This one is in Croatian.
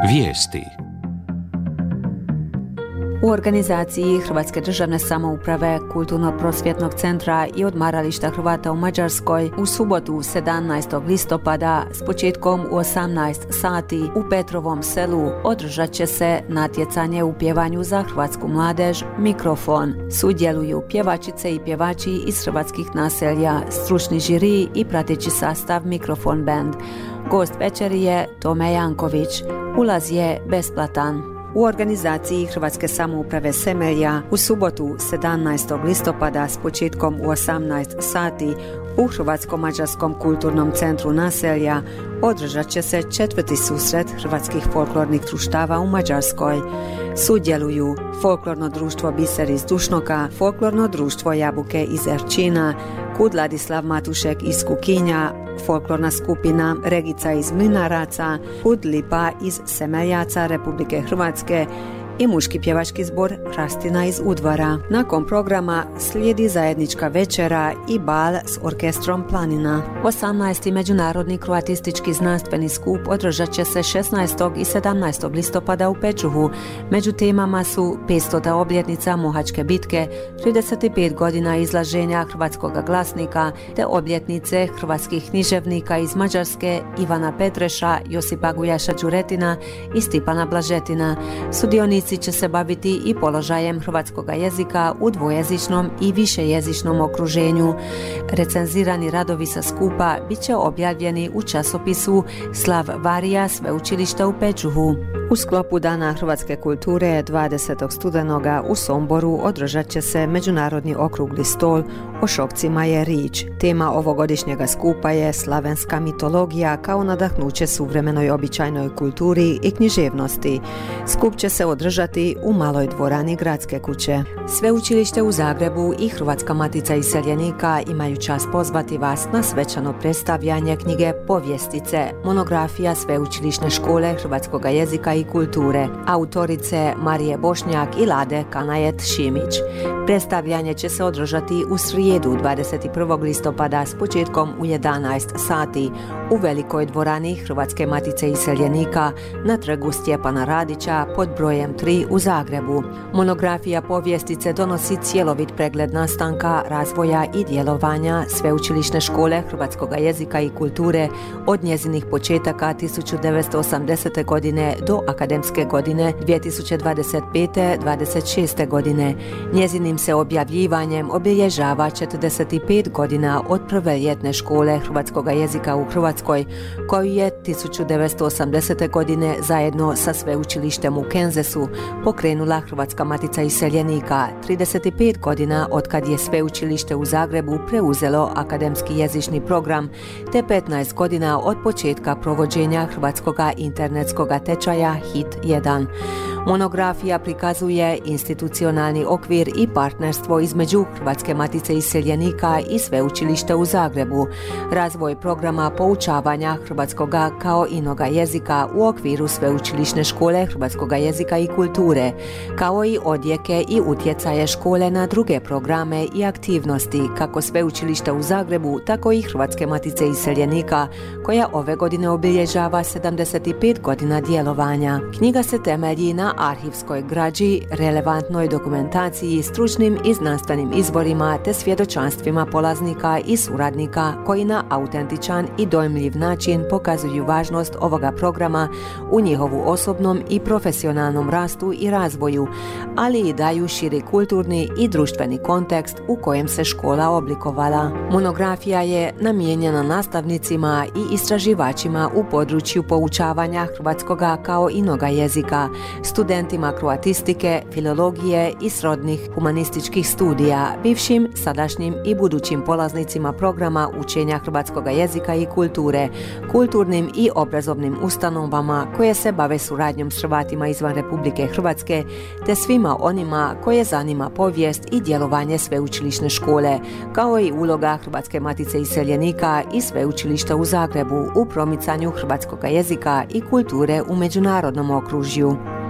Vijesti. U organizaciji Hrvatske državne samouprave, Kulturno-prosvjetnog centra i odmarališta Hrvata u Mađarskoj u subotu 17. listopada s početkom u 18 sati u Petrovom selu održat će se natjecanje u pjevanju za hrvatsku mladež Mikrofon. Sudjeluju pjevačice i pjevači iz hrvatskih naselja, stručni žiri i prateći sastav Mikrofon band. Gost večeri je Tome Janković. Ulaz je besplatan. U organizaciji Hrvatske samouprave Semelja u subotu 17. listopada s početkom u 18 sati u Hrvatsko-mađarskom kulturnom centru naselja održat će se 4. susret hrvatskih folklornih društava u Mađarskoj. Sudjeluju Folklorno društvo Biser iz Dušnoka, Folklorno društvo Jabuke iz Erčina, Kud Ladislav Matušek iz Kukinja, Folklorna skupina Regica iz Mlinaraca, Kud Lipa iz Semeljaca Republike Hrvatske i muški pjevački zbor Hrastina iz Udvara. Nakon programa slijedi zajednička večera i bal s orkestrom Planina. 18. međunarodni kroatistički znanstveni skup održat će se 16. i 17. listopada u Pečuhu. Među temama su 500. obljetnica Mohačke bitke, 35 godina izlaženja hrvatskog glasnika te obljetnice hrvatskih književnika iz Mađarske Ivana Petreša, Josipa Gujaša Đuretina i Stipana Blažetina. Sudionici će se baviti i položajem hrvatskog jezika u dvojezičnom i višejezičnom okruženju. Recenzirani radovi sa skupa bit će objavljeni u časopisu Slav Varija Sveučilišta u Pečuhu. U sklopu Dana hrvatske kulture 20. studenoga u Somboru održat će se međunarodni okrugli stol O šokcima je rič. Tema ovogodišnjega skupa je slavenska mitologija kao nadahnuće suvremenoj običajnoj kulturi i književnosti. Skup će se održati u maloj dvorani Gradske kuće. Sveučilište u Zagrebu i Hrvatska matica iseljenika imaju čast pozvati vas na svečano predstavljanje knjige Povjestice, monografija Sveučilišne škole hrvatskog jezika i kulture, autorice Marije Bošnjak i Lade Kanajet Šimić. Predstavljanje će se održati u srijedu 21. listopada s početkom u 11 sati u velikoj dvorani Hrvatske matice iseljenika na trgu Stjepana Radića pod brojem 3 u Zagrebu. Monografija Povjestice donosi cjelovit pregled nastanka, razvoja i djelovanja Sveučilišne škole hrvatskog jezika i kulture od njezinih početaka 1980. godine do akademske godine 2025-26. godine. Njezinim se objavljivanjem obilježava 45 godina od prve ljetne škole hrvatskog jezika u Hrvatskoj, koju je 1980. godine zajedno sa sveučilištem u Kenzesu pokrenula Hrvatska matica iseljenika, 35 godina od kad je sveučilište u Zagrebu preuzelo akademski jezični program, te 15 godina od početka provođenja hrvatskog internetskog tečaja HIT 1. Monografija prikazuje institucionalni okvir i partnerstvo između Hrvatske matice iseljenika i sveučilišta u Zagrebu, razvoj programa poučavanja hrvatskoga kao inoga jezika u okviru Sveučilišne škole hrvatskoga jezika i kulture, kao i odjeke i utjecaje škole na druge programe i aktivnosti kako sveučilišta u Zagrebu, tako i Hrvatske matice iseljenika, koja ove godine obilježava 75 godina djelovanja. Knjiga se temelji na arhivskoj građi, relevantnoj dokumentaciji, stručnim i znanstvenim izvorima te svjedočanstvima polaznika i suradnika koji na autentičan i dojmljiv način pokazuju važnost ovoga programa u njihovu osobnom i profesionalnom rastu i razvoju, ali i daju širi kulturni i društveni kontekst u kojem se škola oblikovala. Monografija je namijenjena nastavnicima i istraživačima u području poučavanja hrvatskoga kao inoga jezika, studentima kroatistike, filologije i srodnih humanističkih studija, bivšim, sadašnjim i budućim polaznicima programa učenja hrvatskog jezika i kulture, kulturnim i obrazovnim ustanovama koje se bave suradnjom s Hrvatima izvan Republike Hrvatske, te svima onima koje zanima povijest i djelovanje sveučilišne škole, kao i uloga Hrvatske matice iseljenika i sveučilišta u Zagrebu u promicanju hrvatskog jezika i kulture u međunarodnom okružju.